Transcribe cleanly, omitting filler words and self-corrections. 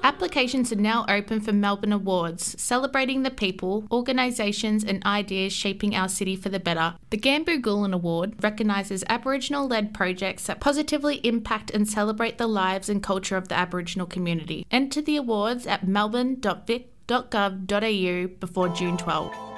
Applications are now open for Melbourne Awards, celebrating the people, organisations and ideas shaping our city for the better. The Gambu Gulen Award recognises Aboriginal-led projects that positively impact and celebrate the lives and culture of the Aboriginal community. Enter the awards at melbourne.vic.gov.au before June 12.